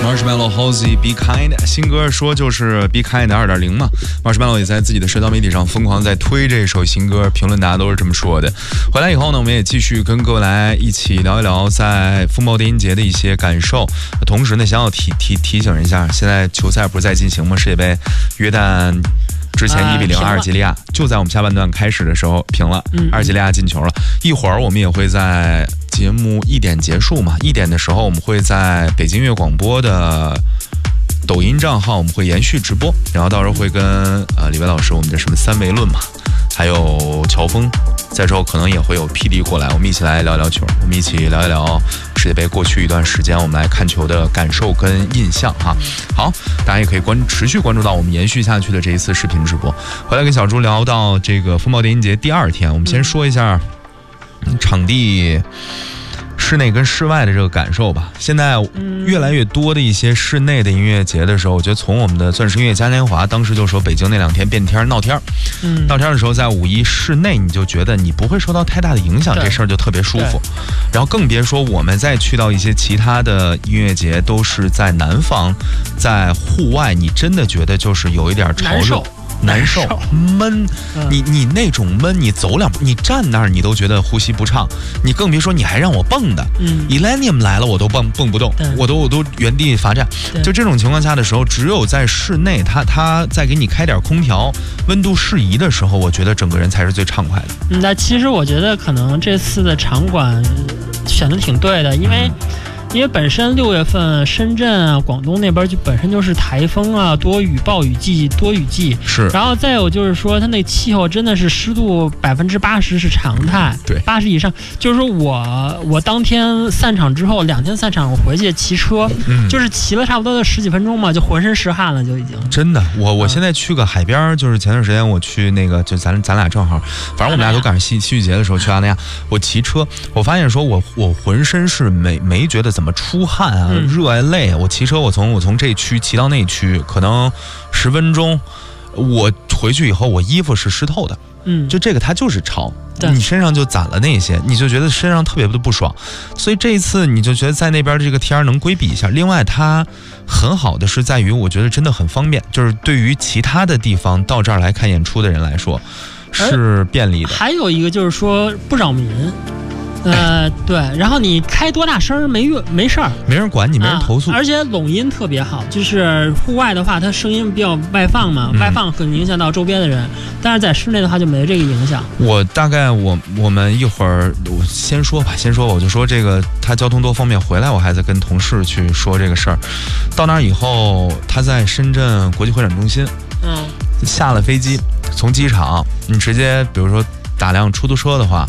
Marshmallow Halsey Be Kind 新歌说就是 Be Kind 2.0 嘛。Marshmallow 也在自己的社交媒体上疯狂在推这首新歌，评论大家都是这么说的。回来以后呢，我们也继续跟各位来一起聊一聊在风暴电音节的一些感受。同时呢，想要提醒一下，现在球赛不是在进行吗？世界杯约旦之前1-0阿尔及利亚，就在我们下半段开始的时候平了，阿尔及利亚进球了。一会儿我们也会在节目1点结束嘛，1点的时候我们会在北京音乐广播的抖音账号我们会延续直播，然后到时候会跟李伟老师我们的什么三维论嘛，还有乔峰，在之后可能也会有 PD 过来，我们一起来聊聊球，我们一起聊一聊世界杯过去一段时间我们来看球的感受跟印象哈。好，大家也可以持续关注到我们延续下去的这一次视频直播。回来跟小朱聊到这个风暴电音节第2天，我们先说一下场地室内跟室外的这个感受吧。现在越来越多的一些室内的音乐节的时候，我觉得从我们的钻石音乐嘉年华当时就说北京那2天变天闹天，闹天的时候在5·1室内你就觉得你不会受到太大的影响，这事儿就特别舒服。然后更别说我们再去到一些其他的音乐节，都是在南方，在户外，你真的觉得就是有一点潮热难受闷，你那种闷，你走2步，你站那儿你都觉得呼吸不畅，你更别说你还让我蹦的。Elenium 来了我都蹦不动，我都原地罚站。就这种情况下的时候，只有在室内，他再给你开点空调，温度适宜的时候，我觉得整个人才是最畅快的。 那其实我觉得可能这次的场馆选的挺对的，因为本身6月份深圳啊、广东那边就本身就是台风啊、多雨暴雨季、多雨季， 是。 然后再有就是说，它那气候真的是湿度80%是常态， 对 ，80以上。就是说我当天散场之后，2天散场，我回去骑车，就是骑了差不多的10几分钟嘛，就浑身湿汗了，就已经。 真的，我现在去个海边，就是前段时间我去那个，就咱俩正好，反正我们俩都赶上戏剧节的时候去阿那亚，我骑车，我发现说我浑身是没觉得怎么出汗啊，热啊累啊。我骑车，我从这区骑到那区，可能10分钟，我回去以后我衣服是湿透的，就这个它就是潮，你身上就攒了那些，你就觉得身上特别的不爽。所以这一次你就觉得在那边这个天能规避一下。另外它很好的是在于，我觉得真的很方便，就是对于其他的地方到这儿来看演出的人来说是便利的。 还有一个就是说不扰民。对，然后你开多大声没事儿， 没人管你，没人投诉， 而且拢音特别好。就是户外的话，它声音比较外放嘛，外放很影响到周边的人，但是在室内的话就没这个影响。 我大概我们一会儿我先说吧，我就说这个他交通多方面，回来我还在跟同事去说这个事儿。到那儿以后，他在深圳国际会展中心，下了飞机，从机场你直接比如说打辆出租车的话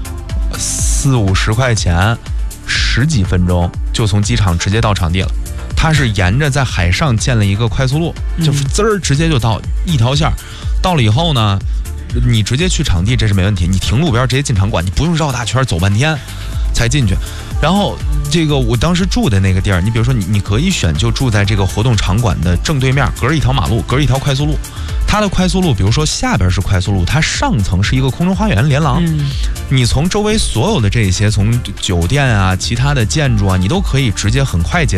，40-50块钱，10几分钟就从机场直接到场地了。它是沿着在海上建了一个快速路，就是直接就到一条线。到了以后呢，你直接去场地这是没问题，你停路边直接进场馆，你不用绕大圈走半天才进去。然后这个我当时住的那个地儿，你比如说你可以选就住在这个活动场馆的正对面，隔着一条马路，隔着一条快速路。它的快速路，比如说下边是快速路，它上层是一个空中花园连廊，你从周围所有的这些，从酒店啊、其他的建筑啊，你都可以直接很快捷